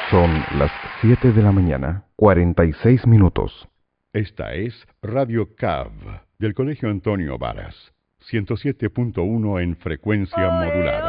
Son las 7 de la mañana, 46 minutos. Esta es Radio CAV, del Colegio Antonio Varas, 107.1 en frecuencia modulada.